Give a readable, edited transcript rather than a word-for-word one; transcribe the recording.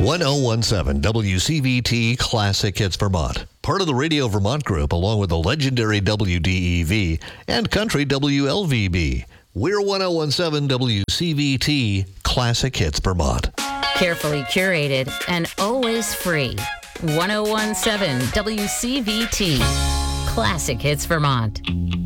1017 WCVT Classic Hits Vermont. Part of the Radio Vermont Group, along with the legendary WDEV and Country WLVB. We're 1017 WCVT Classic Hits Vermont. Carefully curated and always free. 1017 WCVT Classic Hits Vermont.